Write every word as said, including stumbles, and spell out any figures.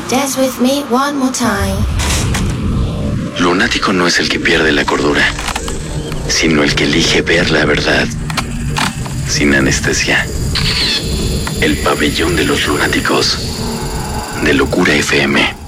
Dance with me one more time. Lunático no es el que pierde la cordura, sino el que elige ver la verdad sin anestesia. El pabellón de los lunáticos de Locura F M.